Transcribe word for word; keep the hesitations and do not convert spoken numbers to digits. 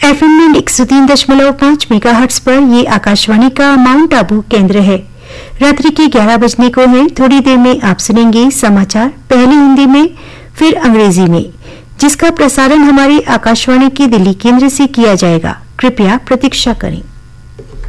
FM में एक सौ तीन दशमलव पांच मेगाहर्ट्ज पर ये आकाशवाणी का माउंट आबू केंद्र है। रात्रि के ग्यारह बजने को है। थोड़ी देर में आप सुनेंगे समाचार, पहले हिंदी में फिर अंग्रेजी में, जिसका प्रसारण हमारे आकाशवाणी के दिल्ली केंद्र से किया जाएगा। कृपया प्रतीक्षा करें।